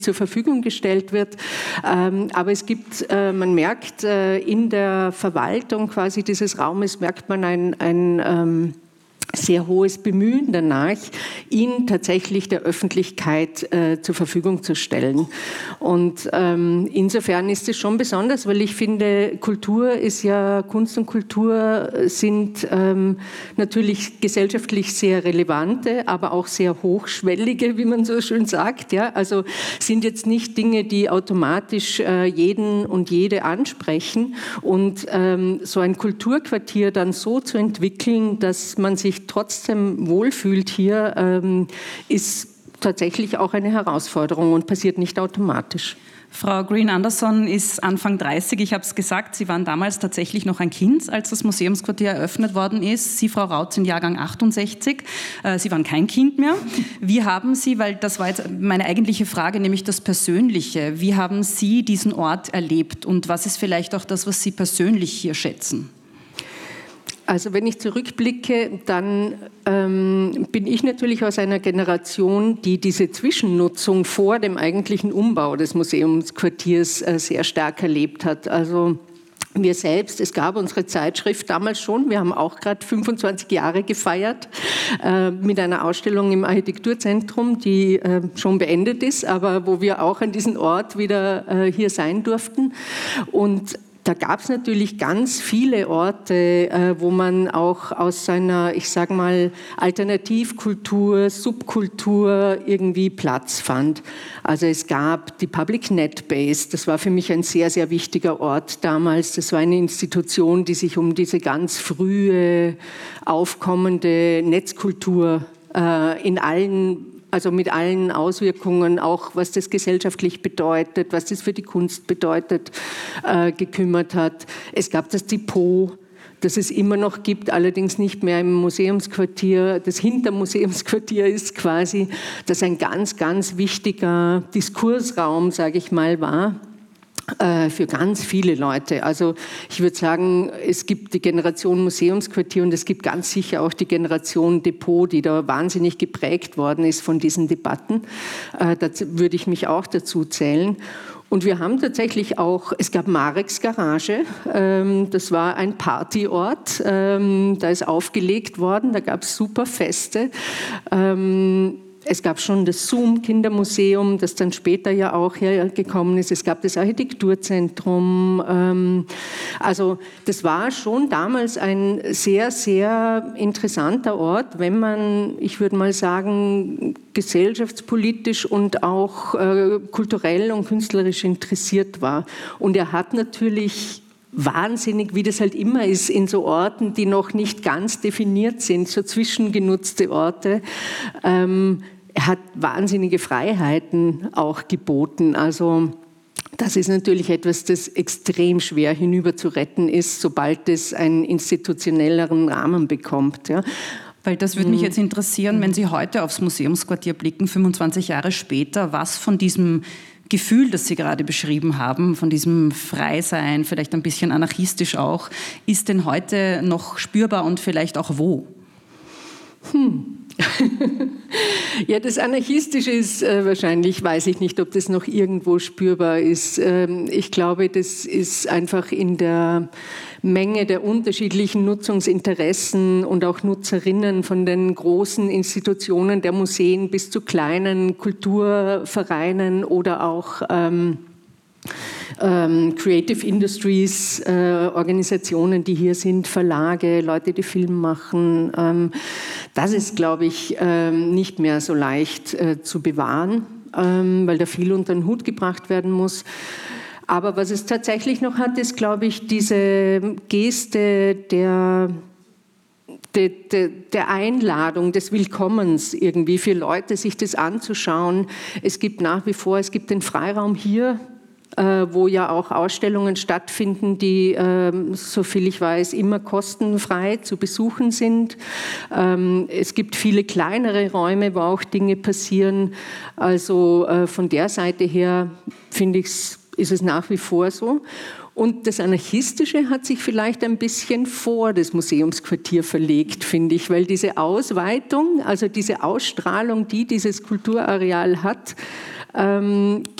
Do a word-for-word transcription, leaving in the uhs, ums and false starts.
zur Verfügung gestellt wird. Aber es gibt, man merkt in der Verwaltung quasi dieses Raumes, merkt man ein, ein sehr hohes Bemühen danach, ihn tatsächlich der Öffentlichkeit äh, zur Verfügung zu stellen. Und ähm, insofern ist es schon besonders, weil ich finde, Kultur ist ja, Kunst und Kultur sind ähm, natürlich gesellschaftlich sehr relevante, aber auch sehr hochschwellige, wie man so schön sagt. Ja? Also sind jetzt nicht Dinge, die automatisch äh, jeden und jede ansprechen. Und ähm, so ein Kulturquartier dann so zu entwickeln, dass man sich trotzdem wohlfühlt hier, ähm, ist tatsächlich auch eine Herausforderung und passiert nicht automatisch. Frau Green-Andersson ist Anfang dreißig, ich habe es gesagt, Sie waren damals tatsächlich noch ein Kind, als das Museumsquartier eröffnet worden ist. Sie, Frau Raut, sind Jahrgang achtundsechzig, äh, Sie waren kein Kind mehr. Wie haben Sie, weil das war jetzt meine eigentliche Frage, nämlich das Persönliche, wie haben Sie diesen Ort erlebt und was ist vielleicht auch das, was Sie persönlich hier schätzen? Also wenn ich zurückblicke, dann ähm, bin ich natürlich aus einer Generation, die diese Zwischennutzung vor dem eigentlichen Umbau des Museumsquartiers äh, sehr stark erlebt hat. Also wir selbst, es gab unsere Zeitschrift damals schon, wir haben auch gerade fünfundzwanzig Jahre gefeiert äh, mit einer Ausstellung im Architekturzentrum, die äh, schon beendet ist, aber wo wir auch an diesem Ort wieder äh, hier sein durften. Und da gab es natürlich ganz viele Orte, äh, wo man auch aus seiner, ich sage mal, Alternativkultur, Subkultur irgendwie Platz fand. Also es gab die Public Net Base, das war für mich ein sehr, sehr wichtiger Ort damals. Das war eine Institution, die sich um diese ganz frühe, aufkommende Netzkultur äh, in allen also mit allen Auswirkungen, auch was das gesellschaftlich bedeutet, was das für die Kunst bedeutet, äh, gekümmert hat. Es gab das Depot, das es immer noch gibt, allerdings nicht mehr im Museumsquartier. Das Hintermuseumsquartier ist quasi, das ein ganz, ganz wichtiger Diskursraum, sage ich mal, war. Für ganz viele Leute. Also ich würde sagen, es gibt die Generation Museumsquartier und es gibt ganz sicher auch die Generation Depot, die da wahnsinnig geprägt worden ist von diesen Debatten. Da würde ich mich auch dazu zählen. Und wir haben tatsächlich auch, es gab Mareks Garage, das war ein Partyort, da ist aufgelegt worden, da gab es super Feste. Es gab schon das Zoom-Kindermuseum, das dann später ja auch hergekommen ist. Es gab das Architekturzentrum. Also das war schon damals ein sehr, sehr interessanter Ort, wenn man, ich würde mal sagen, gesellschaftspolitisch und auch kulturell und künstlerisch interessiert war. Und er hat natürlich wahnsinnig, wie das halt immer ist, in so Orten, die noch nicht ganz definiert sind, so zwischengenutzte Orte. Ähm, er hat wahnsinnige Freiheiten auch geboten. Also das ist natürlich etwas, das extrem schwer hinüber zu retten ist, sobald es einen institutionelleren Rahmen bekommt. Ja. Weil das würde mich jetzt interessieren, wenn Sie heute aufs Museumsquartier blicken, fünfundzwanzig Jahre später, was von diesem Gefühl, das Sie gerade beschrieben haben, von diesem Freisein, vielleicht ein bisschen anarchistisch auch, ist denn heute noch spürbar und vielleicht auch wo? Hm. Ja, das Anarchistische ist äh, wahrscheinlich, weiß ich nicht, ob das noch irgendwo spürbar ist. Ähm, ich glaube, das ist einfach in der Menge der unterschiedlichen Nutzungsinteressen und auch Nutzerinnen von den großen Institutionen der Museen bis zu kleinen Kulturvereinen oder auch ähm, ähm, Creative Industries, äh, Organisationen, die hier sind, Verlage, Leute, die Film machen. Ähm, das ist, glaube ich, ähm, nicht mehr so leicht äh, zu bewahren, ähm, weil da viel unter den Hut gebracht werden muss. Aber was es tatsächlich noch hat, ist, glaube ich, diese Geste der De, de, der Einladung, des Willkommens irgendwie für Leute, sich das anzuschauen. Es gibt nach wie vor, es gibt den Freiraum hier, äh, wo ja auch Ausstellungen stattfinden, die, äh, soviel ich weiß, immer kostenfrei zu besuchen sind. Ähm, es gibt viele kleinere Räume, wo auch Dinge passieren. Also äh, von der Seite her, finde ich, ist es nach wie vor so. Und das Anarchistische hat sich vielleicht ein bisschen vor das Museumsquartier verlegt, finde ich, weil diese Ausweitung, also diese Ausstrahlung, die dieses Kulturareal hat, ähm,